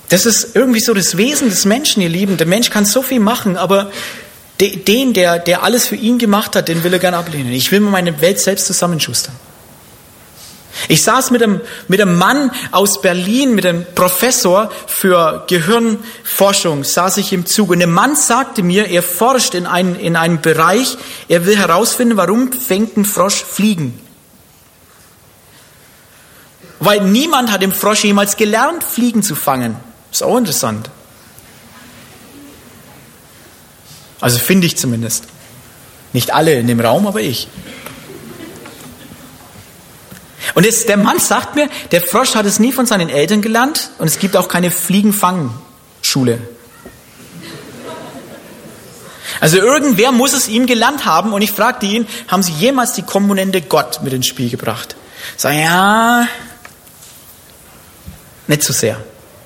Das ist irgendwie so das Wesen des Menschen, ihr Lieben. Der Mensch kann so viel machen, aber der alles für ihn gemacht hat, den will er gerne ablehnen. Ich will mir meine Welt selbst zusammenschustern. Ich saß mit einem Mann aus Berlin, mit einem Professor für Gehirnforschung, saß ich im Zug. Und der Mann sagte mir, er forscht in einem Bereich, er will herausfinden, warum fängt ein Frosch Fliegen. Weil niemand hat im Frosch jemals gelernt, Fliegen zu fangen. Ist auch interessant. Also finde ich zumindest. Nicht alle in dem Raum, aber ich. Und jetzt, der Mann sagt mir, der Frosch hat es nie von seinen Eltern gelernt und es gibt auch keine Fliegenfangschule. Also irgendwer muss es ihm gelernt haben und ich fragte ihn, haben Sie jemals die Komponente Gott mit ins Spiel gebracht? Sag ja, nicht so sehr.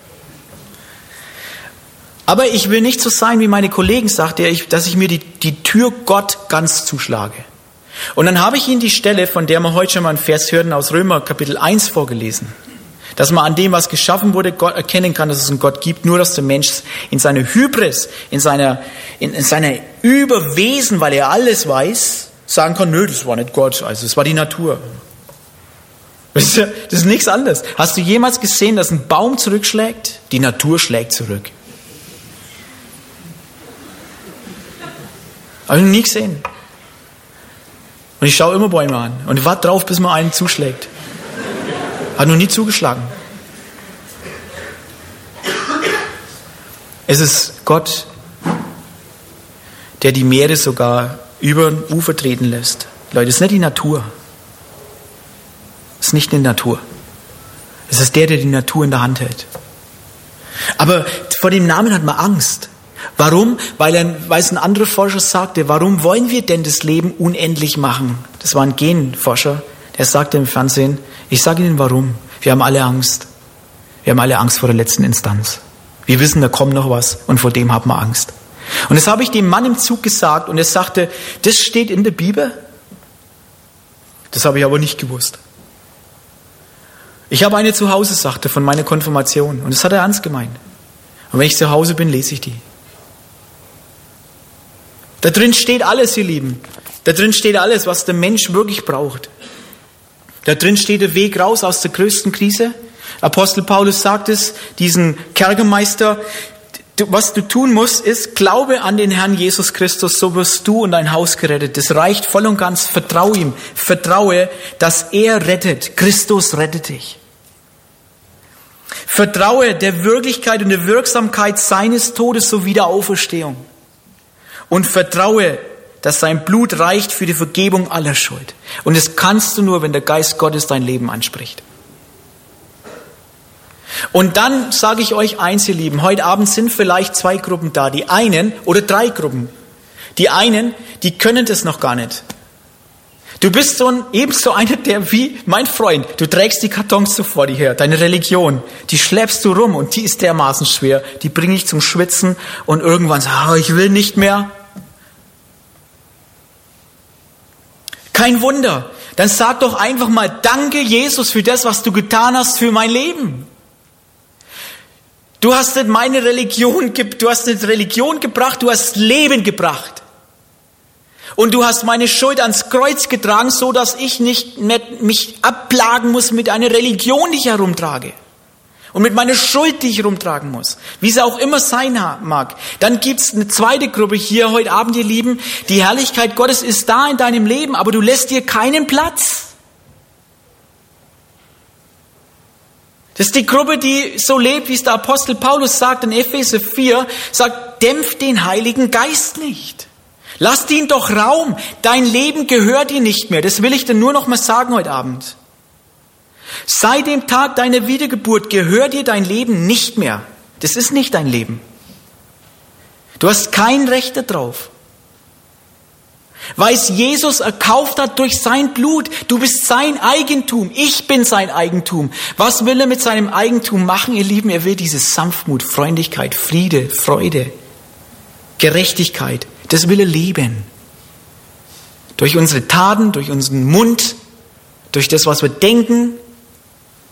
Aber ich will nicht so sein wie meine Kollegen, sagte er, dass ich mir die Tür Gott ganz zuschlage. Und dann habe ich Ihnen die Stelle, von der wir heute schon mal einen Vers hörten, aus Römer Kapitel 1 vorgelesen. Dass man an dem, was geschaffen wurde, Gott erkennen kann, dass es einen Gott gibt, nur dass der Mensch in seiner Hybris, in seiner Überwesen, weil er alles weiß, sagen kann, nö, das war nicht Gott, also es war die Natur. Das ist nichts anderes. Hast du jemals gesehen, dass ein Baum zurückschlägt? Die Natur schlägt zurück. Habe ich noch nie gesehen. Und ich schaue immer Bäume an und warte drauf, bis man einen zuschlägt. Hat noch nie zugeschlagen. Es ist Gott, der die Meere sogar über ein Ufer treten lässt. Leute, es ist nicht die Natur. Es ist nicht die Natur. Es ist der die Natur in der Hand hält. Aber vor dem Namen hat man Angst. Warum? Weil es ein anderer Forscher sagte, warum wollen wir denn das Leben unendlich machen? Das war ein Genforscher, der sagte im Fernsehen, ich sage Ihnen warum. Wir haben alle Angst. Wir haben alle Angst vor der letzten Instanz. Wir wissen, da kommt noch was und vor dem haben wir Angst. Und das habe ich dem Mann im Zug gesagt und er sagte, das steht in der Bibel? Das habe ich aber nicht gewusst. Ich habe eine zu Hause, sagte, von meiner Konfirmation und das hat er ernst gemeint. Und wenn ich zu Hause bin, lese ich die. Da drin steht alles, ihr Lieben. Da drin steht alles, was der Mensch wirklich braucht. Da drin steht der Weg raus aus der größten Krise. Apostel Paulus sagt es, diesen Kerkermeister, was du tun musst, ist, glaube an den Herrn Jesus Christus, so wirst du und dein Haus gerettet. Das reicht voll und ganz, vertraue ihm. Vertraue, dass er rettet. Christus rettet dich. Vertraue der Wirklichkeit und der Wirksamkeit seines Todes sowie der Auferstehung. Und vertraue, dass sein Blut reicht für die Vergebung aller Schuld. Und das kannst du nur, wenn der Geist Gottes dein Leben anspricht. Und dann sage ich euch eins, ihr Lieben, heute Abend sind vielleicht 2 Gruppen da. Die einen, oder 3 Gruppen. Die einen, die können das noch gar nicht. Du bist ebenso einer, der wie mein Freund, du trägst die Kartons so vor dir her, deine Religion, die schleppst du rum und die ist dermaßen schwer, die bringe ich zum Schwitzen und irgendwann sagst du, ich will nicht mehr. Kein Wunder. Dann sag doch einfach mal, danke Jesus für das, was du getan hast für mein Leben. Du hast nicht Religion gebracht, du hast Leben gebracht. Und du hast meine Schuld ans Kreuz getragen, so dass ich nicht mehr mich abplagen muss mit einer Religion, die ich herumtrage. Und mit meiner Schuld, die ich herumtragen muss. Wie sie auch immer sein mag. Dann gibt's eine zweite Gruppe hier heute Abend, ihr Lieben. Die Herrlichkeit Gottes ist da in deinem Leben, aber du lässt dir keinen Platz. Das ist die Gruppe, die so lebt, wie es der Apostel Paulus sagt in Epheser 4, sagt, dämpft den Heiligen Geist nicht. Lasst ihn doch Raum. Dein Leben gehört dir nicht mehr. Das will ich dir nur noch mal sagen heute Abend. Seit dem Tag deiner Wiedergeburt gehört dir dein Leben nicht mehr. Das ist nicht dein Leben. Du hast kein Recht darauf. Weil es Jesus erkauft hat durch sein Blut. Du bist sein Eigentum. Ich bin sein Eigentum. Was will er mit seinem Eigentum machen, ihr Lieben? Er will diese Sanftmut, Freundlichkeit, Friede, Freude, Gerechtigkeit. Das will er leben. Durch unsere Taten, durch unseren Mund, durch das, was wir denken,